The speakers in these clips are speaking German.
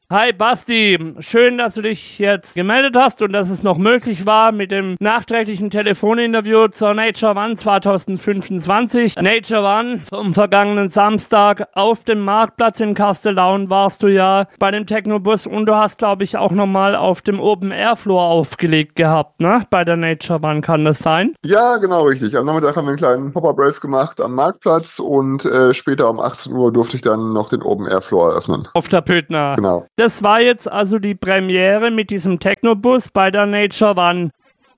Hi Basti, schön, dass du dich jetzt gemeldet hast und dass es noch möglich war mit dem nachträglichen Telefoninterview zur Nature One 2025. Nature One vom vergangenen Samstag auf dem Marktplatz in Kastellaun warst du ja bei dem Technobus und du hast, glaube ich, auch nochmal auf dem Open Air Floor aufgelegt gehabt, ne? Bei der Nature One, kann das sein? Ja, genau, richtig. Am Nachmittag haben wir einen kleinen Pop-Up Rave gemacht am Marktplatz und später um 18 Uhr durfte ich dann noch den Open Air Floor eröffnen. Auf der Pöttner. Genau. Das war jetzt also die Premiere mit diesem Technobus bei der Nature One.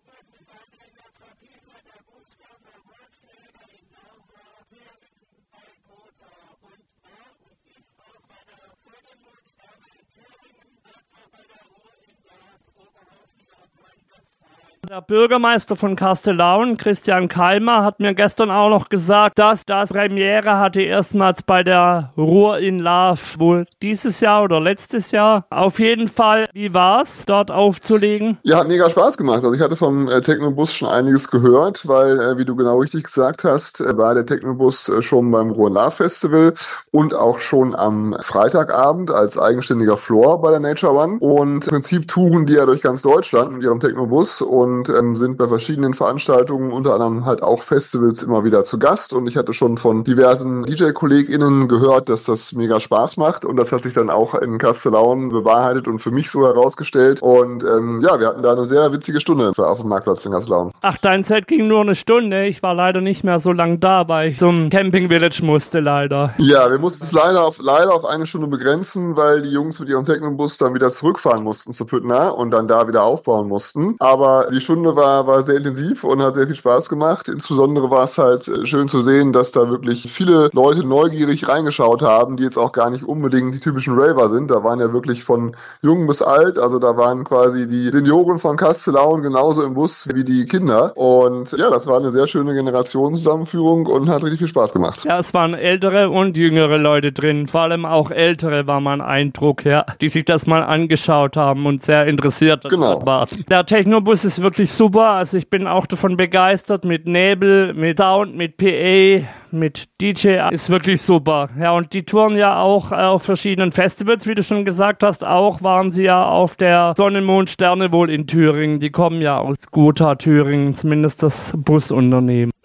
Der Bürgermeister von Kastellaun, Christian Keimer, hat mir gestern auch noch gesagt, dass das Premiere hatte erstmals bei der Ruhr in Love, wohl dieses Jahr oder letztes Jahr. Auf jeden Fall, wie war's, dort aufzulegen? Ja, hat mega Spaß gemacht. Also ich hatte vom Technobus schon einiges gehört, weil, wie du genau richtig gesagt hast, war der Technobus schon beim Ruhr in Love Festival und auch schon am Freitagabend als eigenständiger Floor bei der Nature One. Und im Prinzip touren die ja durch ganz Deutschland mit ihrem Technobus und sind bei verschiedenen Veranstaltungen, unter anderem halt auch Festivals, immer wieder zu Gast. Und ich hatte schon von diversen DJ-KollegInnen gehört, dass das mega Spaß macht. Und das hat sich dann auch in Kastellaun bewahrheitet und für mich so herausgestellt. Und ja, wir hatten da eine sehr witzige Stunde auf dem Marktplatz in Kastellaun. Ach, dein Set ging nur eine Stunde. Ich war leider nicht mehr so lang da, weil ich zum Camping Village musste, leider. Ja, wir mussten es leider auf eine Stunde begrenzen, weil die Jungs mit ihrem Technobus dann wieder zurückfahren mussten zu Püttner und dann da wieder aufbauen mussten. Aber die Stunde war sehr intensiv und hat sehr viel Spaß gemacht. Insbesondere war es halt schön zu sehen, dass da wirklich viele Leute neugierig reingeschaut haben, die jetzt auch gar nicht unbedingt die typischen Raver sind. Da waren ja wirklich von jung bis alt, also da waren quasi die Senioren von Kastellaun genauso im Bus wie die Kinder. Und ja, das war eine sehr schöne Generationszusammenführung und hat richtig viel Spaß gemacht. Ja, es waren ältere und jüngere Leute drin. Vor allem auch ältere war mein Eindruck, ja, die sich das mal angeschaut haben und sehr interessiert waren. Der Technobus ist wirklich super. Also ich bin auch davon begeistert mit Nebel, mit Sound, mit PA, mit DJ. Ist wirklich super. Ja, und die touren ja auch auf verschiedenen Festivals, wie du schon gesagt hast. Auch waren sie ja auf der Sonne, Mond, Sterne wohl in Thüringen. Die kommen ja aus Gotha, Thüringen, zumindest das Busunternehmen.